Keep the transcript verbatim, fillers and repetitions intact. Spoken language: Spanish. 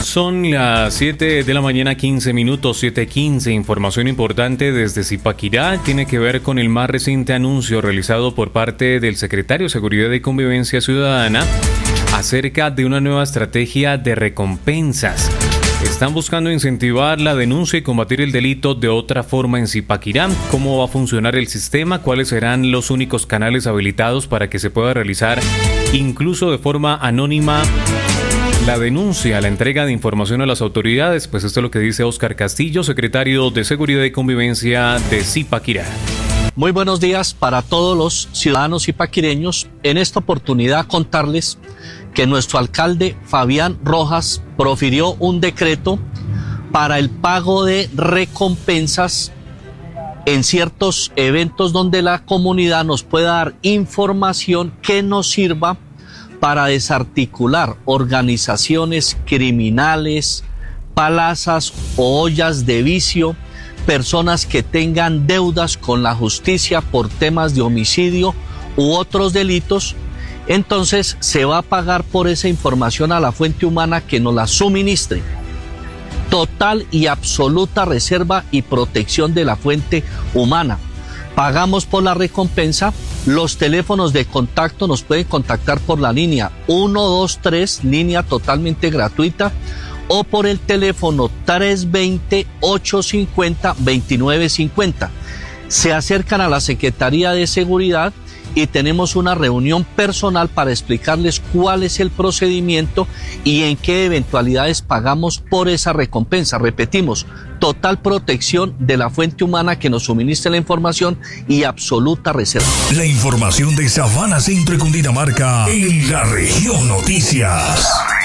Son las siete de la mañana, quince minutos, siete quince. Información importante desde Zipaquirá tiene que ver con el más reciente anuncio realizado por parte del secretario de Seguridad y Convivencia Ciudadana acerca de una nueva estrategia de recompensas. Están buscando incentivar la denuncia y combatir el delito de otra forma en Zipaquirá. ¿Cómo va a funcionar el sistema? ¿Cuáles serán los únicos canales habilitados para que se pueda realizar, incluso de forma anónima, la denuncia, la entrega de información a las autoridades? Pues esto es lo que dice Óscar Castillo, secretario de Seguridad y Convivencia de Zipaquirá. Muy buenos días para todos los ciudadanos zipaquireños. En esta oportunidad contarles que nuestro alcalde Fabián Rojas profirió un decreto para el pago de recompensas en ciertos eventos donde la comunidad nos pueda dar información que nos sirva para desarticular organizaciones criminales, plazas o ollas de vicio, personas que tengan deudas con la justicia por temas de homicidio u otros delitos. Entonces se va a pagar por esa información a la fuente humana que nos la suministre. Total y absoluta reserva y protección de la fuente humana. Pagamos por la recompensa. Los teléfonos de contacto nos pueden contactar por la línea uno dos tres, línea totalmente gratuita, o por el teléfono tres dos cero, ocho cinco cero, dos nueve cinco cero. Se acercan a la Secretaría de Seguridad y tenemos una reunión personal para explicarles cuál es el procedimiento y en qué eventualidades pagamos por esa recompensa. Repetimos, total protección de la fuente humana que nos suministre la información y absoluta reserva. La información de Sabana, Centro y Cundinamarca en la región Noticias.